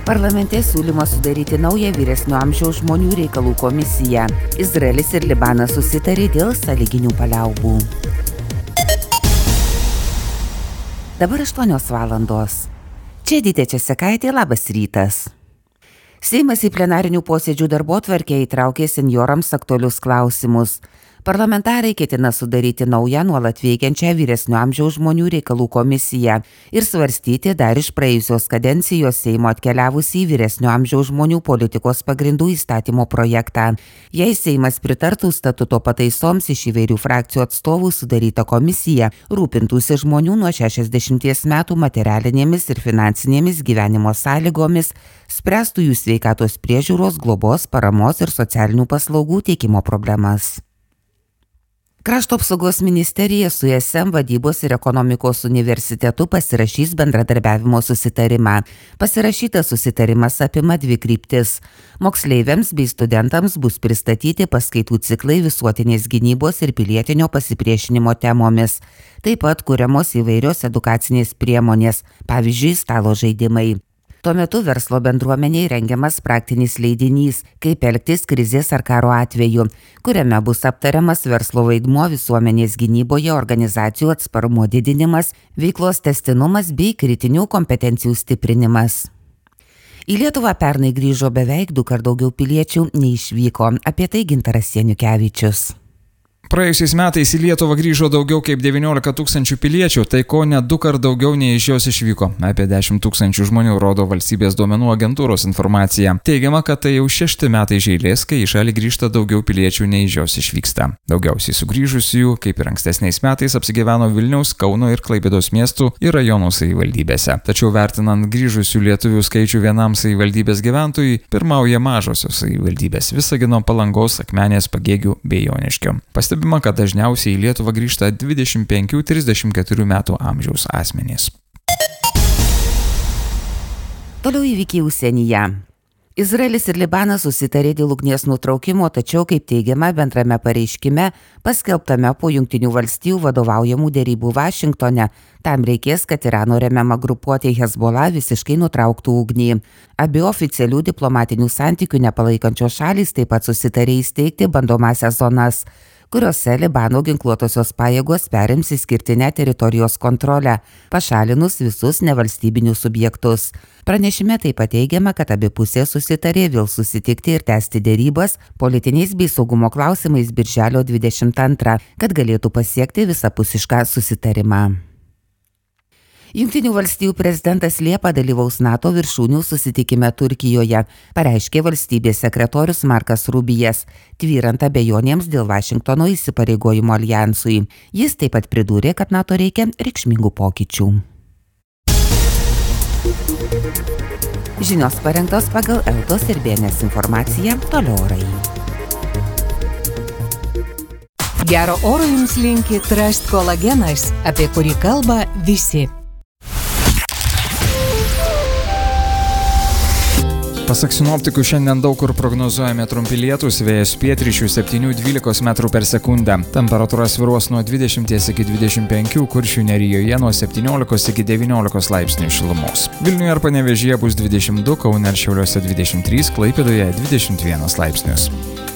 Parlamente siūlymas sudaryti naują vyresnio amžiaus žmonių reikalų komisiją. Izraelis ir Libanas susitarė dėl sąlyginių paliaubų. Dabar 8 valandos. Čia Edita Česekaitė, labas rytas. Seimas į plenarinių posėdžių darbotvarkę įtraukė senjorams aktualius klausimus. Parlamentarai ketina sudaryti naują nuolat veikiančią vyresnio amžiaus žmonių reikalų komisiją ir svarstyti dar iš praėjusios kadencijos Seimo atkeliavusį vyresnio amžiaus žmonių politikos pagrindų įstatymo projektą. Jei Seimas pritartų statuto pataisoms, iš įvairių frakcijų atstovų sudaryta komisija rūpintųsi žmonių nuo 60 metų materialinėmis ir finansinėmis gyvenimo sąlygomis, spręstų jų sveikatos priežiūros, globos, paramos ir socialinių paslaugų teikimo problemas. Krašto apsaugos ministerija su SM vadybos ir ekonomikos universitetu pasirašys bendradarbiavimo susitarimą. Pasirašytas susitarimas apima 2 kryptis. Moksleiviams bei studentams bus pristatyti paskaitų ciklai visuotinės gynybos ir pilietinio pasipriešinimo temomis. Taip pat kuriamos įvairios edukacinės priemonės, pavyzdžiui, stalo žaidimai. Tuo metu verslo bendruomeniai rengiamas praktinis leidinys, kaip elgtis krizės ar karo atveju, kuriame bus aptariamas verslo vaidmuo visuomenės gynyboje, organizacijų atsparumo didinimas, veiklos tęstinumas bei kritinių kompetencijų stiprinimas. Į Lietuvą pernai grįžo beveik 2 kart daugiau piliečių nei išvyko, apie tai Gintaras Sieniukevičius. Praėjusiais metais į Lietuvą grįžo daugiau kaip 19 tūkstančių piliečių, tai ko net 2 kart daugiau nei iš jos išvyko. Apie 10 tūkstančių žmonių rodo valstybės duomenų agentūros informacija. Teigiama, kad tai jau 6 metai iš eilės, kai į šalį grįžta daugiau piliečių nei iš jos išvyksta. Daugiausiai sugrįžusių, kaip ir ankstesniais metais, apsigyveno Vilniaus, Kauno ir Klaipėdos miestų ir rajonų savivaldybėse. Tačiau vertinant grįžusių lietuvių skaičių vienam savivaldybės gyventojui, pirmauja mažosios savivaldybės Visagino, Palangos, Akmenės, Pagėgių bei Joniškio. Pastebima, kad dažniausiai į Lietuvą grįžta 25-34 metų amžiaus asmenys. Toliau įvykiai užsienyje. Izraelis ir Libanas susitarė dėl ugnies nutraukimo, tačiau, kaip teigiama bendrame pareiškime, paskelbtame po Jungtinių valstijų vadovaujamų derybų Vašingtone, tam reikės, kad Irano remiama grupuotė Hezbollah visiškai nutrauktų ugnį. Abi oficialių diplomatinių santykių nepalaikančios šalys taip pat susitarė įsteigti bandomąsias zonas, kuriuose Libano ginkluotosios pajėgos perims išskirtinę teritorijos kontrolę, pašalinus visus nevalstybinius subjektus. Pranešime taip pat teigiama, kad abi pusės susitarė vėl susitikti ir tęsti derybas politiniais bei saugumo klausimais birželio 22, kad galėtų pasiekti visapusišką susitarimą. Jungtinių valstijų prezidentas Liepą dalyvaus NATO viršūnių susitikime Turkijoje, pareiškė valstybės sekretorius Markas Rubijas, tvyrant abejonėms dėl Vašingtono įsipareigojimo aljansui. Jis taip pat pridūrė, kad NATO reikia reikšmingų pokyčių. Žinios parengtos pagal Eltos ir BNS informaciją, toliau orai. Gero oro jums linki Trust kolagenas, apie kurį kalba visi. Pasak sinoptikų, šiandien daug kur prognozuojame trumpi lietūs, vėjas pietryčių 7-12 metrų per sekundę. Temperatūra svyruos nuo 20 iki 25, Kuršių nerijoje nuo 17 iki 19 laipsnių šilumos. Vilniuje ir Panevėžyje bus 22, Kaune ir Šiauliuose 23, Klaipėdoje 21 laipsnius.